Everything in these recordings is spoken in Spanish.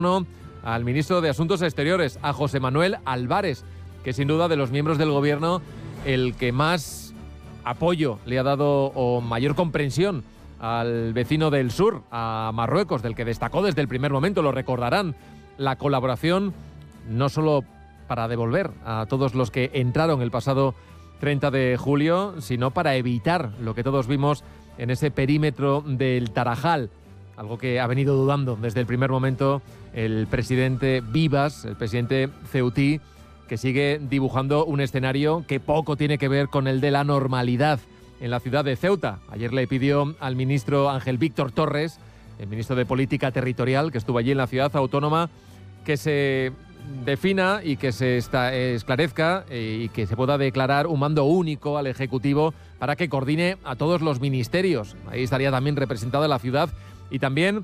al ministro de Asuntos Exteriores, a José Manuel Álvarez, que sin duda de los miembros del gobierno el que más apoyo le ha dado o mayor comprensión al vecino del sur, a Marruecos, del que destacó desde el primer momento, lo recordarán, la colaboración no solo para devolver a todos los que entraron el pasado 30 de julio, sino para evitar lo que todos vimos en ese perímetro del Tarajal, algo que ha venido dudando desde el primer momento el presidente Vivas, el presidente ceutí, que sigue dibujando un escenario que poco tiene que ver con el de la normalidad en la ciudad de Ceuta. Ayer le pidió al ministro Ángel Víctor Torres, el ministro de Política Territorial, que estuvo allí en la ciudad autónoma, que se defina y que se esclarezca y que se pueda declarar un mando único al Ejecutivo para que coordine a todos los ministerios. Ahí estaría también representada la ciudad y también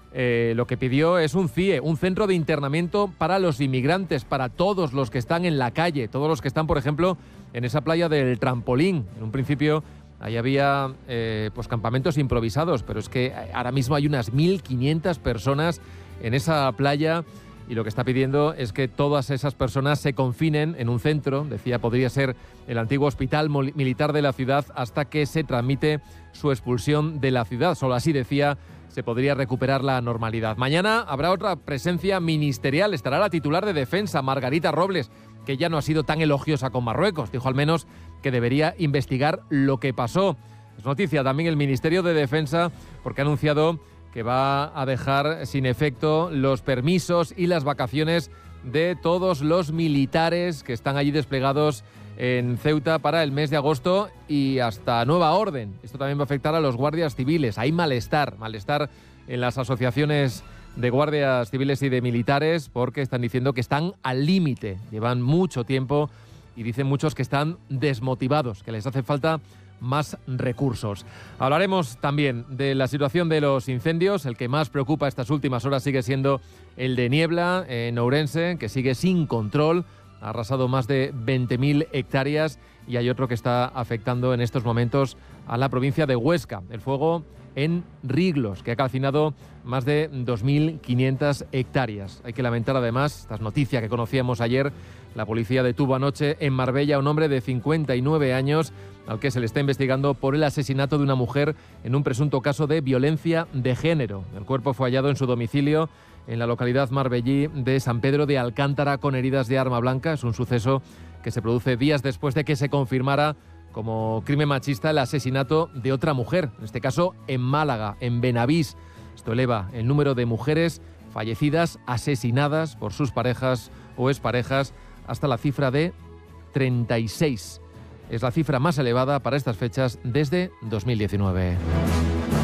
lo que pidió es un CIE, un centro de internamiento para los inmigrantes, para todos los que están en la calle, todos los que están, por ejemplo, en esa playa del Trampolín. En un principio ahí había pues campamentos improvisados, pero es que ahora mismo hay unas 1.500 personas en esa playa y lo que está pidiendo es que todas esas personas se confinen en un centro, decía, podría ser el antiguo hospital militar de la ciudad hasta que se tramite su expulsión de la ciudad. Solo así, decía, se podría recuperar la normalidad. Mañana habrá otra presencia ministerial. Estará la titular de Defensa, Margarita Robles, que ya no ha sido tan elogiosa con Marruecos. Dijo al menos que debería investigar lo que pasó. Es noticia también el Ministerio de Defensa porque ha anunciado que va a dejar sin efecto los permisos y las vacaciones de todos los militares que están allí desplegados en Ceuta para el mes de agosto y hasta nueva orden. Esto también va a afectar a los guardias civiles. Hay malestar en las asociaciones de guardias civiles y de militares porque están diciendo que están al límite. Llevan mucho tiempo y dicen muchos que están desmotivados, que les hace falta más recursos. Hablaremos también de la situación de los incendios. El que más preocupa estas últimas horas sigue siendo el de Niebla, en Ourense, que sigue sin control. Ha arrasado más de 20.000 hectáreas y hay otro que está afectando en estos momentos a la provincia de Huesca. El fuego en Riglos, que ha calcinado más de 2.500 hectáreas. Hay que lamentar además, esta es noticia que conocíamos ayer, la policía detuvo anoche en Marbella a un hombre de 59 años al que se le está investigando por el asesinato de una mujer en un presunto caso de violencia de género. El cuerpo fue hallado en su domicilio en la localidad marbellí de San Pedro de Alcántara con heridas de arma blanca. Es un suceso que se produce días después de que se confirmara como crimen machista el asesinato de otra mujer, en este caso en Málaga, en Benavís. Esto eleva el número de mujeres fallecidas, asesinadas por sus parejas o exparejas, hasta la cifra de 36. Es la cifra más elevada para estas fechas desde 2019.